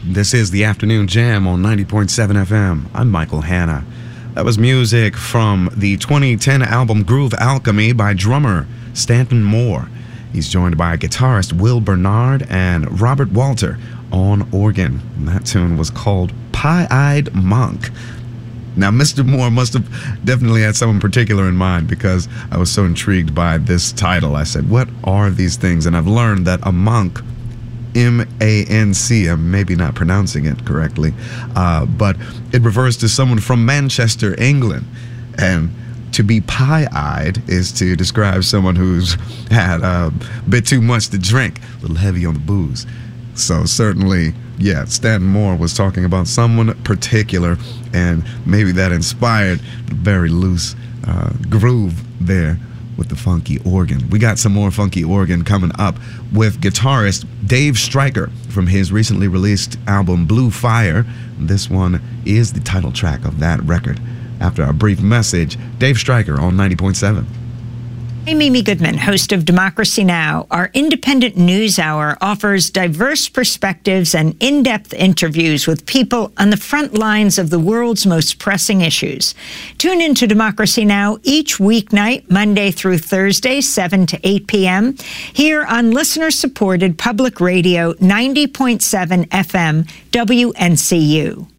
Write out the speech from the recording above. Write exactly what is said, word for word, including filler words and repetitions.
This is the Afternoon Jam on ninety point seven F M. I'm Michael Hanna. That was music from the twenty ten album Groove Alchemy by drummer Stanton Moore. He's joined by guitarist Will Bernard and Robert Walter on organ. And that tune was called Pie-Eyed Monk. Now, Mister Moore must have definitely had someone particular in mind because I was so intrigued by this title. I said, what are these things? And I've learned that a monk, M A N C, I'm maybe not pronouncing it correctly, uh, but it refers to someone from Manchester, England. And to be pie-eyed is to describe someone who's had a bit too much to drink, a little heavy on the booze. So certainly, yeah, Stanton Moore was talking about someone particular, and maybe that inspired the very loose uh, groove there with the funky organ. We got some more funky organ coming up with guitarist Dave Stryker from his recently released album Blue Fire. This one is the title track of that record. After a brief message, Dave Stryker on ninety point seven. I'm Mimi Goodman, host of Democracy Now! Our independent news hour offers diverse perspectives and in-depth interviews with people on the front lines of the world's most pressing issues. Tune in to Democracy Now! Each weeknight, Monday through Thursday, seven to eight p.m., here on listener-supported public radio ninety point seven F M W N C U.